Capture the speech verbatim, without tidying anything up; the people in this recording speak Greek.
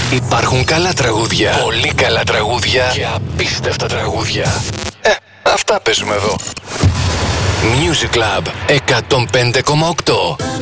Υπάρχουν καλά τραγούδια, πολύ καλά τραγούδια και απίστευτα τραγούδια. Ε, αυτά παίζουμε εδώ. Music Club εκατόν πέντε κόμμα οκτώ.